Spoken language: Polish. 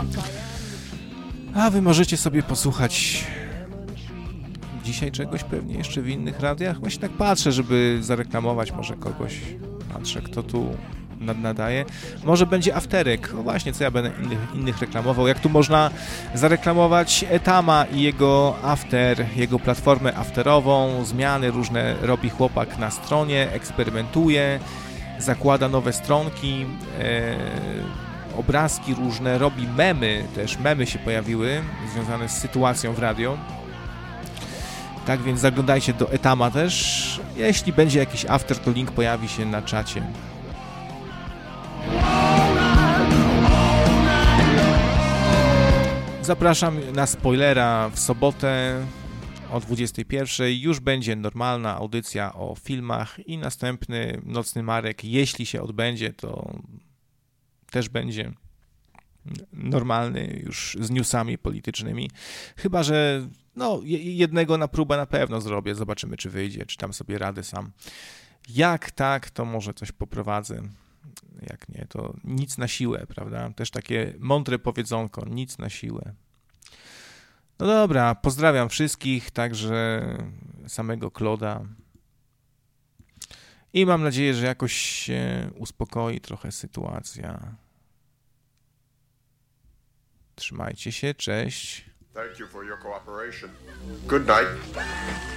A wy możecie sobie posłuchać dzisiaj czegoś pewnie jeszcze w innych radiach. Właśnie tak patrzę, żeby zareklamować może kogoś. Patrzę, kto tu nadaje. Może będzie afterek. No właśnie, co ja będę innych reklamował. Jak tu można zareklamować Etama i jego after, jego platformę afterową. Zmiany różne robi chłopak na stronie, eksperymentuje, zakłada nowe stronki, obrazki różne, robi memy, też memy się pojawiły związane z sytuacją w radio. Tak więc zaglądajcie do Etama też. Jeśli będzie jakiś after, to link pojawi się na czacie. Zapraszam na spoilera w sobotę o 21:00. Już będzie normalna audycja o filmach i następny Nocny Marek, jeśli się odbędzie, to też będzie normalny już z newsami politycznymi. Chyba że jednego na próbę na pewno zrobię. Zobaczymy, czy wyjdzie, czy tam sobie radę sam. Jak tak, to może coś poprowadzę. Jak nie, to nic na siłę, prawda? Też takie mądre powiedzonko, nic na siłę. No dobra, pozdrawiam wszystkich, także samego Kloda. I mam nadzieję, że jakoś się uspokoi trochę sytuacja. Trzymajcie się, cześć. Thank you for your cooperation. Good night.